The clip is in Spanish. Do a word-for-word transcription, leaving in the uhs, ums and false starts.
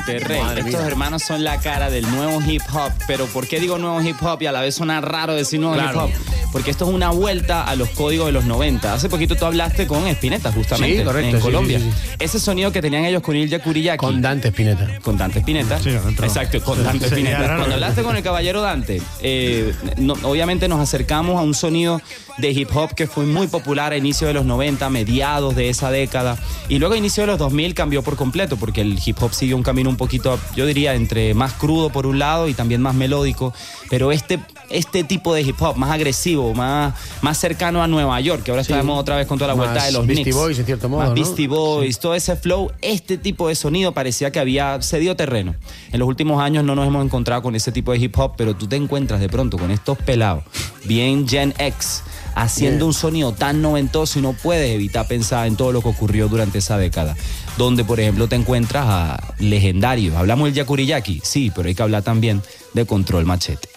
Monterrey. Madre Estos mía. hermanos son la cara del nuevo hip hop. Pero ¿por qué digo nuevo hip hop? Y a la vez suena raro decir nuevo Claro. hip hop. Porque esto es una vuelta a los códigos de los noventa. Hace poquito tú hablaste con Spinetta, justamente, Sí, correcto, en sí, Colombia. sí, sí, Ese sonido que tenían ellos con Ilya Kuriyaki. Con Dante Spinetta. Con Dante Spinetta. Sí, adentro. Exacto, con Dante Sería Spinetta. raro. Cuando hablaste con el caballero Dante, eh, no- obviamente nos acercamos a un sonido de hip hop que fue muy popular a inicios de los noventa, mediados de esa década. Y luego a inicios de los dos mil cambió por completo, porque el hip hop siguió un camino un poquito, yo diría, entre más crudo por un lado y también más melódico. Pero este, este tipo de hip hop, más agresivo, más, más cercano a Nueva York, que ahora Sí. estamos otra vez con toda la vuelta Más de los Beastie Knicks. Boys, en cierto modo, Más ¿no? Beastie Boys, todo ese flow, este tipo de sonido parecía que había cedido terreno. En los últimos años no nos hemos encontrado con ese tipo de hip hop, pero tú te encuentras de pronto con estos pelados, bien Gen X, haciendo Bien. un sonido tan noventoso y no puedes evitar pensar en todo lo que ocurrió durante esa década. Donde, por ejemplo, te encuentras a legendarios. Hablamos del Yakuriyaki, sí, pero hay que hablar también de Control Machete.